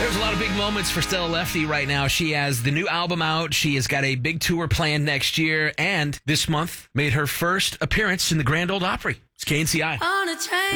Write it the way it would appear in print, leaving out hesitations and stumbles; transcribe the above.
There's a lot of big moments for Stella Lefty right now. She has the new album out. She has got a big tour planned next year. And this month made her first appearance in the Grand Ole Opry. It's KNCI.